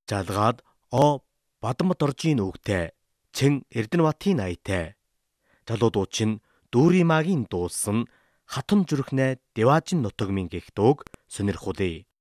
жалгаад Бадамбат оржийн үгтэй чин Эрдэнэбатын аятай. Жалуудууд чинь Дүүримаагийн дуулсан хатан зүрхнээ Деважин нутагмын гихтөөг сонирхулъя.